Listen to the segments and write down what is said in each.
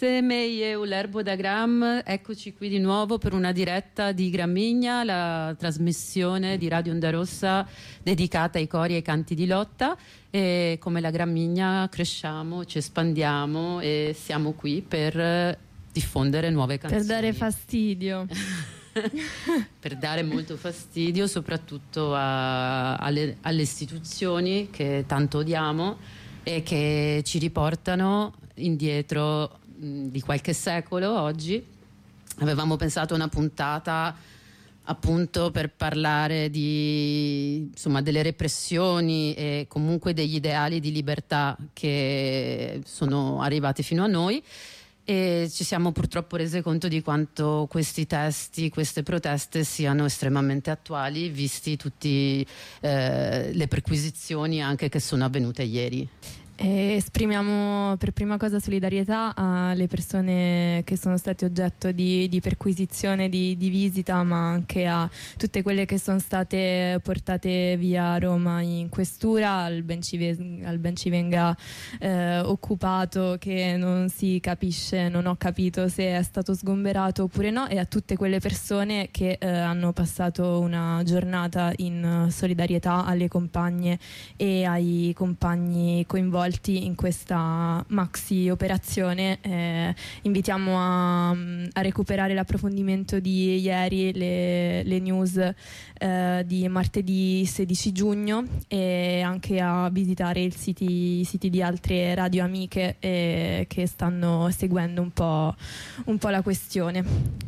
Semeie o l'erbo da Gram, eccoci qui di nuovo per una diretta di Gramigna, la trasmissione di Radio Onda Rossa dedicata ai cori e ai canti di lotta, e come la Gramigna cresciamo, ci espandiamo e siamo qui per diffondere nuove canzoni. Per dare fastidio. Per dare molto fastidio soprattutto alle istituzioni che tanto odiamo e che ci riportano indietro di qualche secolo. Oggi avevamo pensato a una puntata appunto per parlare di, insomma, delle repressioni e comunque degli ideali di libertà che sono arrivati fino a noi, e ci siamo purtroppo resi conto di quanto questi testi, queste proteste siano estremamente attuali, visti tutte le perquisizioni anche che sono avvenute ieri. Esprimiamo per prima cosa solidarietà alle persone che sono state oggetto di perquisizione, di visita, ma anche a tutte quelle che sono state portate via Roma in questura, al Bencivenga occupato, che non si capisce, non ho capito se è stato sgomberato oppure no, e a tutte quelle persone che hanno passato una giornata in solidarietà alle compagne e ai compagni coinvolti in questa maxi operazione. Invitiamo a recuperare l'approfondimento di ieri, le news di martedì 16 giugno, e anche a visitare i siti di altre radio amiche che stanno seguendo un po' la questione.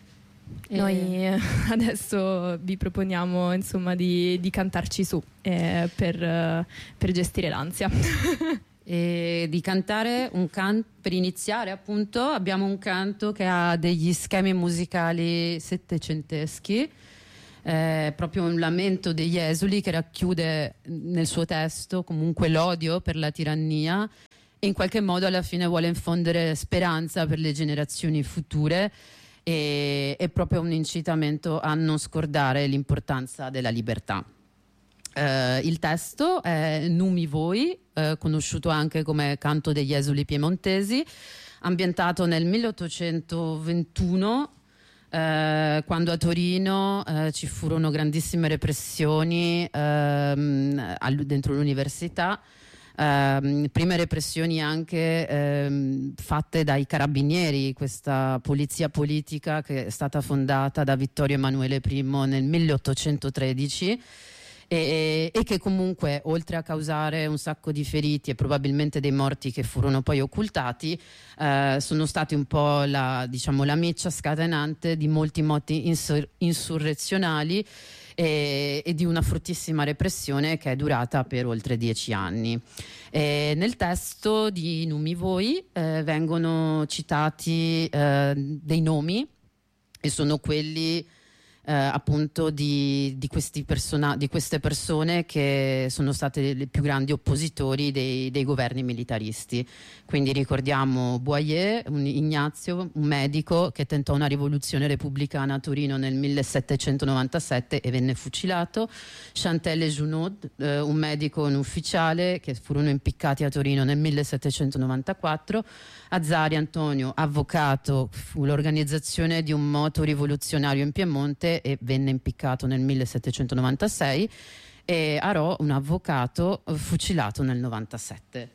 Noi adesso vi proponiamo, insomma, di cantarci su per gestire l'ansia. E di cantare un canto per iniziare. Appunto abbiamo un canto che ha degli schemi musicali settecenteschi, proprio un lamento degli esuli che racchiude nel suo testo comunque l'odio per la tirannia e in qualche modo alla fine vuole infondere speranza per le generazioni future. È proprio un incitamento a non scordare l'importanza della libertà. Il testo è Numi Voi, conosciuto anche come Canto degli esuli piemontesi, ambientato nel 1821, quando a Torino ci furono grandissime repressioni dentro l'università. Prime repressioni anche fatte dai carabinieri, questa polizia politica che è stata fondata da Vittorio Emanuele I nel 1813 e che comunque, oltre a causare un sacco di feriti e probabilmente dei morti che furono poi occultati, sono stati un po' la miccia scatenante di molti moti insurrezionali e di una fortissima repressione che è durata per oltre 10 anni. Nel testo di Numi Voi vengono citati dei nomi, e sono quelli appunto di queste persone che sono state i più grandi oppositori dei governi militaristi. Quindi ricordiamo Boyer, Ignazio, un medico che tentò una rivoluzione repubblicana a Torino nel 1797 e venne fucilato; Chantal e Junod, un medico e un ufficiale che furono impiccati a Torino nel 1794; Azzari Antonio, avvocato, fu l'organizzazione di un moto rivoluzionario in Piemonte e venne impiccato nel 1796; e Arò, un avvocato, fucilato nel 97.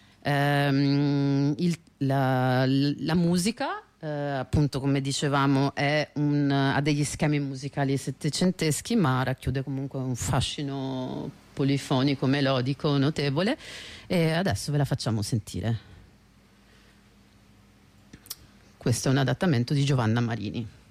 La musica, appunto, come dicevamo, ha degli schemi musicali settecenteschi, ma racchiude comunque un fascino polifonico, melodico notevole, e adesso ve la facciamo sentire. Questo è un adattamento di Giovanna Marini.